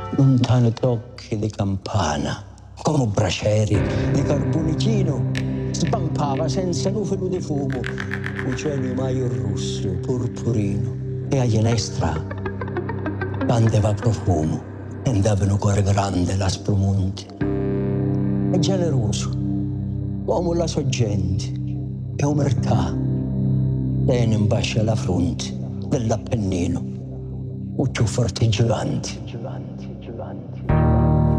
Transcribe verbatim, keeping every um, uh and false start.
lontane tocchi di campana, come bracieri di carbonicino, sbampava senza nuvolo di fumo, un cielo maio rosso, purpurino, e agli nestra cantava profumo, e andavano cuore grande l'aspro monte, e generoso, come la sorgente, e umertà, tiene in bascia la fronte dell'Appennino, un più forte gigante.